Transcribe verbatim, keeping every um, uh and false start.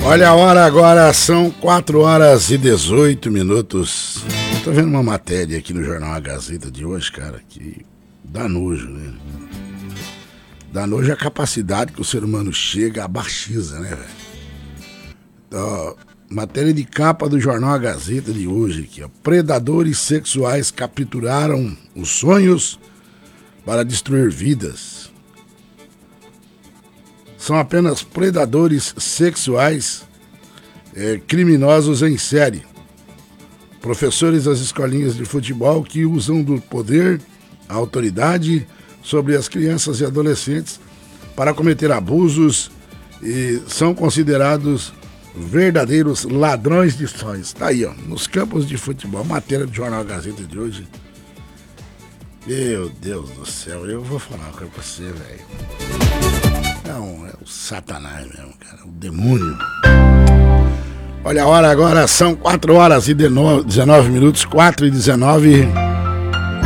Olha a hora agora, são quatro horas e dezoito minutos. Eu tô vendo uma matéria aqui no jornal A Gazeta de hoje, cara, que dá nojo, né? Dá nojo a capacidade que o ser humano chega, abaxiza, né, velho? Então, matéria de capa do jornal A Gazeta de hoje aqui, ó. Predadores sexuais capturaram os sonhos para destruir vidas. São apenas predadores sexuais é, criminosos em série. Professores das escolinhas de futebol que usam do poder, a autoridade sobre as crianças e adolescentes para cometer abusos e são considerados verdadeiros ladrões de sonhos. Tá aí, ó, nos campos de futebol, matéria do jornal Gazeta de hoje. Meu Deus do céu, eu vou falar uma coisa pra você, velho. Não, é o Satanás mesmo, cara, o demônio. Olha a hora agora, são quatro horas e dezenove minutos, quatro e dezenove.